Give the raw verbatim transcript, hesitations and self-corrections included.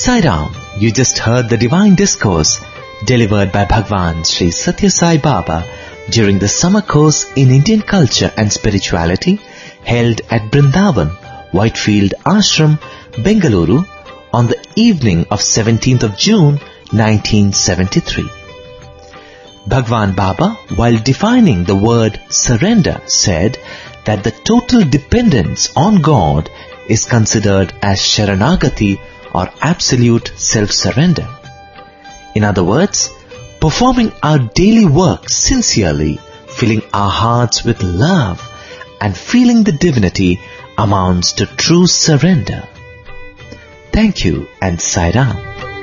Sai Ram, you just heard the divine discourse delivered by Bhagwan Sri Satya Sai Baba during the summer course in Indian culture and spirituality held at Brindavan, Whitefield Ashram, Bengaluru on the evening of seventeenth of June nineteen seventy-three. Bhagwan Baba, while defining the word surrender, said that the total dependence on God is considered as Sharanagati or absolute self-surrender. In other words, performing our daily work sincerely, filling our hearts with love and feeling the divinity amounts to true surrender. Thank you and Sai Ram.